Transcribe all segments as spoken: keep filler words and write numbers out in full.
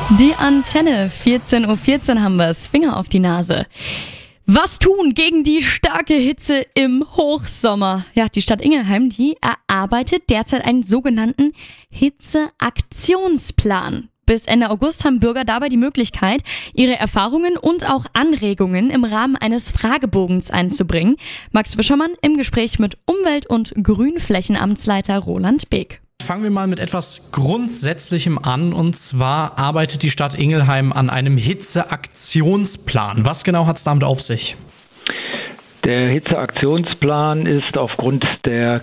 Die Antenne, vierzehn Uhr vierzehn haben wir es, Finger auf die Nase. Was tun gegen die starke Hitze im Hochsommer? Ja, die Stadt Ingelheim, die erarbeitet derzeit einen sogenannten Hitzeaktionsplan. Bis Ende August haben Bürger dabei die Möglichkeit, ihre Erfahrungen und auch Anregungen im Rahmen eines Fragebogens einzubringen. Max Wischermann im Gespräch mit Umwelt- und Grünflächenamtsleiter Roland Beek. Fangen wir mal mit etwas Grundsätzlichem an, und zwar arbeitet die Stadt Ingelheim an einem Hitzeaktionsplan. Was genau hat es damit auf sich? Der Hitzeaktionsplan ist aufgrund der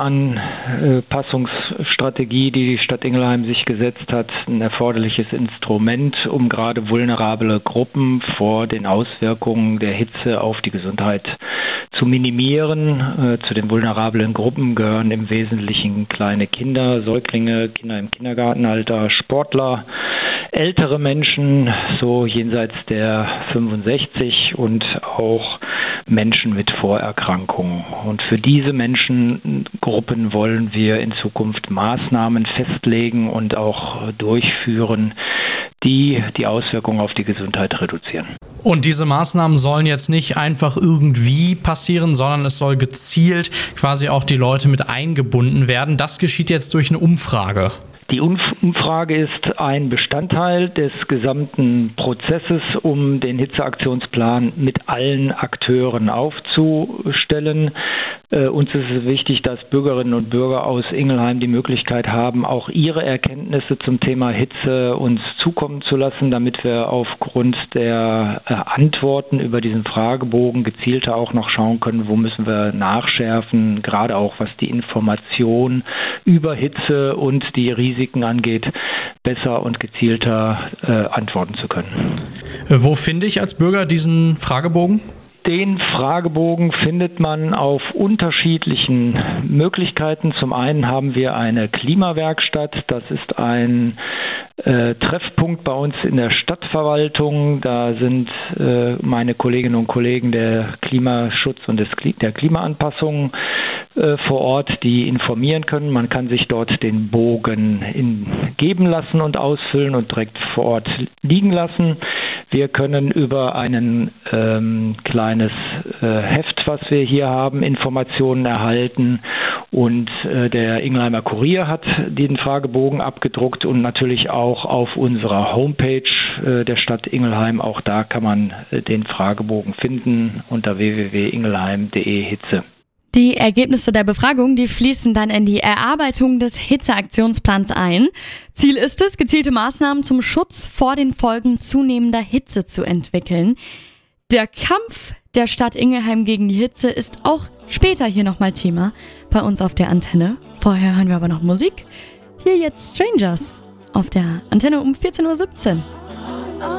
Klimaanpassungsstrategie, die die Stadt Ingelheim sich gesetzt hat, ein erforderliches Instrument, um gerade vulnerable Gruppen vor den Auswirkungen der Hitze auf die Gesundheit zu minimieren. Zu den vulnerablen Gruppen gehören im Wesentlichen kleine Kinder, Säuglinge, Kinder im Kindergartenalter, Sportler, ältere Menschen, so jenseits der fünfundsechzig, und auch Menschen mit Vorerkrankungen. Und für diese Menschengruppen wollen wir in Zukunft Maßnahmen festlegen und auch durchführen, die die Auswirkungen auf die Gesundheit reduzieren. Und diese Maßnahmen sollen jetzt nicht einfach irgendwie passieren, sondern es soll gezielt quasi auch die Leute mit eingebunden werden. Das geschieht jetzt durch eine Umfrage. Die Umfrage ist ein Bestandteil des gesamten Prozesses, um den Hitzeaktionsplan mit allen Akteuren aufzustellen. Äh, uns ist es wichtig, dass Bürgerinnen und Bürger aus Ingelheim die Möglichkeit haben, auch ihre Erkenntnisse zum Thema Hitze uns zukommen zu lassen, damit wir aufgrund der äh, Antworten über diesen Fragebogen gezielter auch noch schauen können, wo müssen wir nachschärfen, gerade auch was die Information über Hitze und die Risiken angeht, besser und gezielter äh, antworten zu können. Wo finde ich als Bürger diesen Fragebogen? Den Fragebogen findet man auf unterschiedlichen Möglichkeiten. Zum einen haben wir eine Klimawerkstatt. Das ist ein äh, Treffpunkt bei uns in der Stadtverwaltung. Da sind äh, meine Kolleginnen und Kollegen der Klimaschutz und des, der Klimaanpassung äh, vor Ort, die informieren können. Man kann sich dort den Bogen in, geben lassen und ausfüllen und direkt vor Ort liegen lassen. Wir können über ein ähm, kleines äh, Heft, was wir hier haben, Informationen erhalten, und äh, der Ingelheimer Kurier hat den Fragebogen abgedruckt und natürlich auch auf unserer Homepage äh, der Stadt Ingelheim. Auch da kann man äh, den Fragebogen finden unter w w w punkt ingelheim punkt de Hitze. Die Ergebnisse der Befragung, die fließen dann in die Erarbeitung des Hitzeaktionsplans ein. Ziel ist es, gezielte Maßnahmen zum Schutz vor den Folgen zunehmender Hitze zu entwickeln. Der Kampf der Stadt Ingelheim gegen die Hitze ist auch später hier nochmal Thema bei uns auf der Antenne. Vorher hören wir aber noch Musik. Hier jetzt Strangers auf der Antenne um vierzehn Uhr siebzehn.